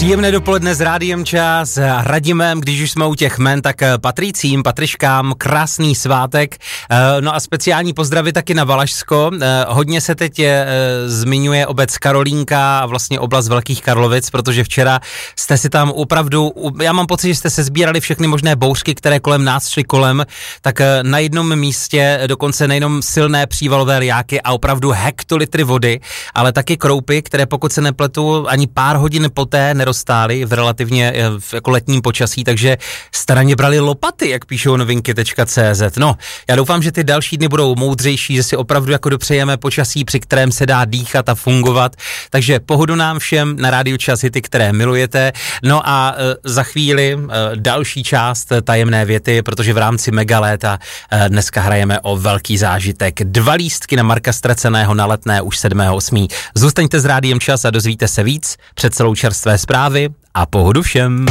Příjemné dopoledne s Rádiem Čas a Radimem, když už jsme u těch men, tak Patricím, Patriškám, krásný svátek, no a speciální pozdravy taky na Valašsko. Hodně se teď zmiňuje obec Karolínka a vlastně oblast Velkých Karlovic, protože včera jste si tam opravdu, já mám pocit, že jste se sbírali všechny možné bouřky, které kolem nás šly kolem, tak na jednom místě dokonce nejenom silné přívalové liáky a opravdu hektolitry vody, ale taky kroupy, které pokud se nepletu ani pár hodin poté neroztály v relativně jako letním počasí, takže straně brali lopaty, jak píšou novinky.cz. No, já doufám, že ty další dny budou moudřejší, že si opravdu jako dopřejeme počasí, při kterém se dá dýchat a fungovat. Takže pohodu nám všem na Rádiu Čas hity, které milujete. No a za chvíli další část tajemné věty, protože v rámci Megaléta dneska hrajeme o velký zážitek. 2 lístky na Marka Ztraceného na Letné už 7.8. Zůstaňte s Rádiem Čas a dozvíte se víc. Před celou čerstvé zprávy a pohodu všem.